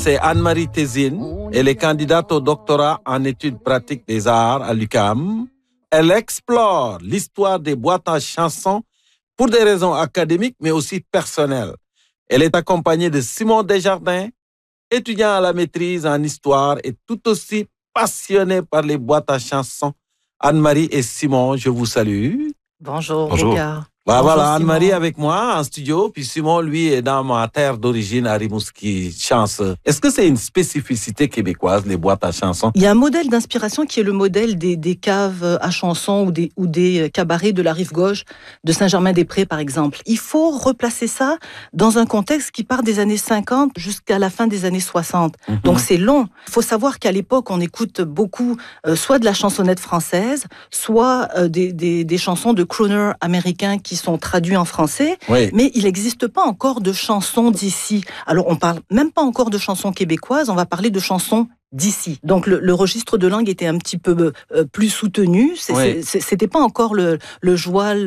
c'est Anne-Marie Tézine. Elle est candidate au doctorat en études pratiques des arts à l'UQAM. Elle explore l'histoire des boîtes à chansons pour des raisons académiques, mais aussi personnelles. Elle est accompagnée de Simon Desjardins, étudiant à la maîtrise en histoire et tout aussi passionné par les boîtes à chansons. Anne-Marie et Simon, je vous salue. Bonjour. Voilà, Anne-Marie avec moi en studio, puis Simon, lui, est dans ma terre d'origine à Rimouski, chanceux. Est-ce que c'est une spécificité québécoise, les boîtes à chansons? Il y a un modèle d'inspiration qui est le modèle des caves à chansons ou des cabarets de la rive gauche de Saint-Germain-des-Prés, par exemple. Il faut replacer ça dans un contexte qui part des années 50 jusqu'à la fin des années 60. Donc c'est long. Il faut savoir qu'à l'époque, on écoute beaucoup soit de la chansonnette française, soit des chansons de crooners américains qui sont traduits en français, oui. Mais il n'existe pas encore de chansons d'ici. Alors, on parle même pas encore de chansons québécoises, on va parler de chansons d'ici. Donc, le registre de langue était un petit peu plus soutenu. C'était pas encore le joual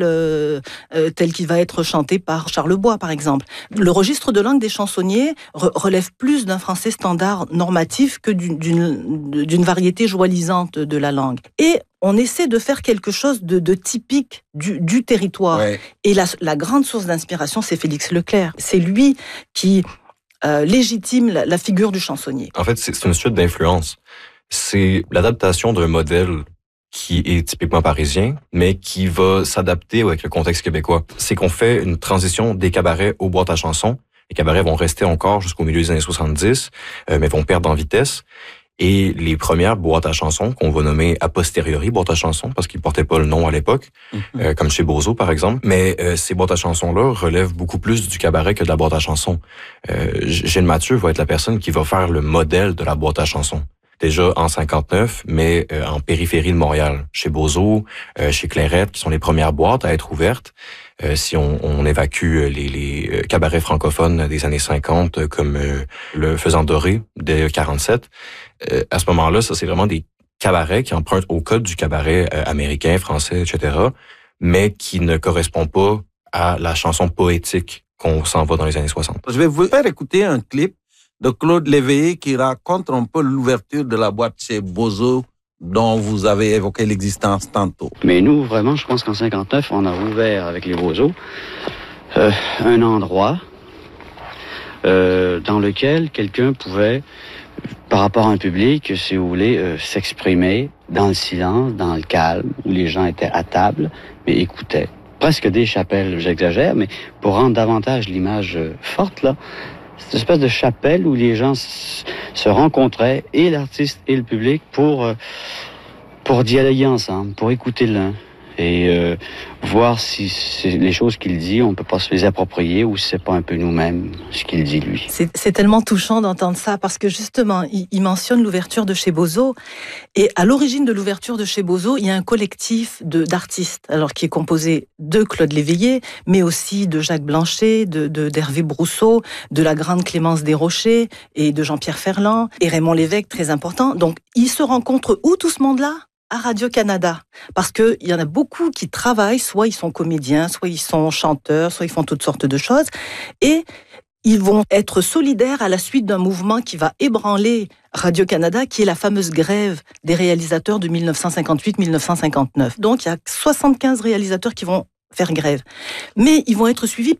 tel qu'il va être chanté par Charles Bois, par exemple. Le registre de langue des chansonniers relève plus d'un français standard normatif que d'une variété joualisante de la langue. Et on essaie de faire quelque chose de typique du territoire. Ouais. Et la grande source d'inspiration, c'est Félix Leclerc. C'est lui qui légitime la figure du chansonnier. En fait, c'est une suite d'influences. C'est l'adaptation d'un modèle qui est typiquement parisien, mais qui va s'adapter avec le contexte québécois. C'est qu'on fait une transition des cabarets aux boîtes à chansons. Les cabarets vont rester encore jusqu'au milieu des années 70, mais vont perdre en vitesse. Et les premières boîtes à chansons, qu'on va nommer a posteriori boîtes à chansons, parce qu'ils portaient pas le nom à l'époque, comme chez Bozo, par exemple. Mais ces boîtes à chansons-là relèvent beaucoup plus du cabaret que de la boîte à chansons. Gilles Mathieu va être la personne qui va faire le modèle de la boîte à chansons. Déjà en 59, mais en périphérie de Montréal, chez Bozo, chez Clairette, qui sont les premières boîtes à être ouvertes. Si on évacue les cabarets francophones des années 50, comme le Faisant Doré de 47, à ce moment-là, ça c'est vraiment des cabarets qui empruntent au code du cabaret américain, français, etc., mais qui ne correspond pas à la chanson poétique qu'on s'en va dans les années 60. Je vais vous faire écouter un clip de Claude Léveillé qui raconte un peu l'ouverture de la boîte chez Bozo dont vous avez évoqué l'existence tantôt. Mais nous, vraiment, je pense qu'en 59, on a ouvert avec les Bozo un endroit dans lequel quelqu'un pouvait, par rapport à un public, si vous voulez, s'exprimer dans le silence, dans le calme, où les gens étaient à table, mais écoutaient. Presque des chapelles, j'exagère, mais pour rendre davantage l'image forte, là, cette espèce de chapelle où les gens se rencontraient, et l'artiste et le public, pour dialoguer ensemble, pour écouter l'un et voir si c'est les choses qu'il dit, on peut pas se les approprier ou si c'est pas un peu nous-mêmes ce qu'il dit lui. C'est tellement touchant d'entendre ça parce que justement, il mentionne l'ouverture de chez Bozo et à l'origine de l'ouverture de chez Bozo, il y a un collectif d'artistes, alors qui est composé de Claude Léveillé, mais aussi de Jacques Blanchet, d'Hervé Brousseau, de la grande Clémence Desrochers et de Jean-Pierre Ferland et Raymond Lévesque, très important. Donc, ils se rencontrent où tout ce monde-là ? À Radio-Canada, parce qu'il y en a beaucoup qui travaillent, soit ils sont comédiens, soit ils sont chanteurs, soit ils font toutes sortes de choses, et ils vont être solidaires à la suite d'un mouvement qui va ébranler Radio-Canada, qui est la fameuse grève des réalisateurs de 1958-1959. Donc il y a 75 réalisateurs qui vont faire grève. Mais ils vont être suivis